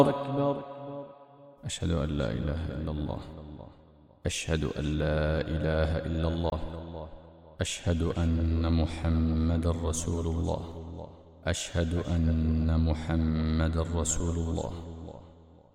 أشهد أن لا إله إلا الله. أشهد أن لا إله إلا الله. أشهد أن محمدًا رسول الله. أشهد أن محمدًا رسول الله.